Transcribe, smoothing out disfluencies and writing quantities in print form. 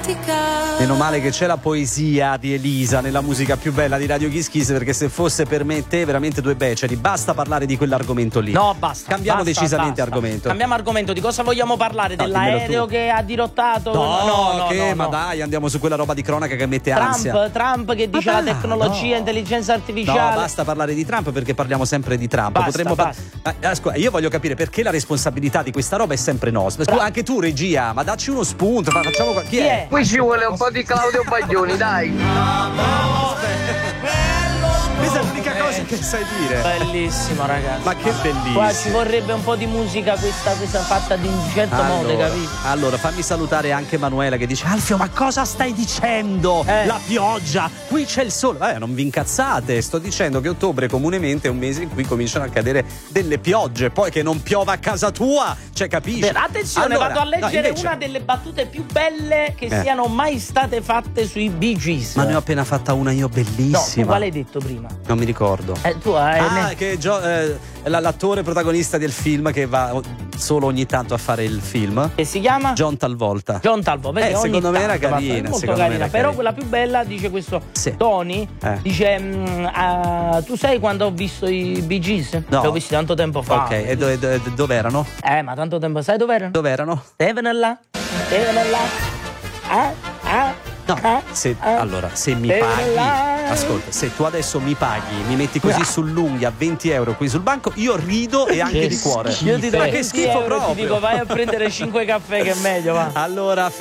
Meno male che c'è la poesia di Elisa nella musica più bella di Radio Kiss Kiss, perché se fosse per me e te veramente due beceri, basta parlare di quell'argomento lì. No, basta. Cambiamo basta, decisamente basta. argomento. Cambiamo argomento, di cosa vogliamo parlare? No, dell'aereo che ha dirottato? No, ma no. dai, andiamo su quella roba di cronaca che mette ansia. Trump che dice la tecnologia, intelligenza artificiale. No, basta parlare di Trump, perché parliamo sempre di Trump. Basta. Io voglio capire perché la responsabilità di questa roba è sempre nostra. Anche tu, regia, ma dacci uno spunto, facciamo chi è? Qui ci vuole un po' di Claudio Baglioni, dai. Questa è l'unica cosa che sai dire. Bellissimo, ragazzi. Ma che bellissimo. Qua ci vorrebbe un po' di musica questa fatta di un certo modo, capito? Allora, fammi salutare anche Manuela che dice: Alfio, ma cosa stai dicendo? La pioggia, qui c'è il sole. Non vi incazzate, sto dicendo che ottobre comunemente è un mese in cui cominciano a cadere delle piogge, poi che non piova a casa tua, cioè capisci? Beh, attenzione, allora, vado a leggere invece... una delle battute più belle che siano mai state fatte sui Bee Gees. Ma ne ho appena fatta una io bellissima. No, tu quale hai detto prima? Non mi ricordo. Tu hai che l'attore protagonista del film che va solo ogni tanto a fare il film. Che si chiama? John Talvolta. Secondo me era carina. Molto carina. Però quella più bella, dice questo Tony, dice tu sai quando ho visto i Bee Gees? No. Li ho visti tanto tempo fa. Ok, e dove erano? Ma tanto tempo, sai dove erano? Dove erano? Stevano là. No, allora, se mi paghi, ascolta, se tu adesso mi paghi, mi metti così sull'unghia 20 euro qui sul banco, io rido e anche di cuore. Io ti do ma che schifo proprio. Ti dico, vai a prendere 5 caffè che è meglio, va. Allora,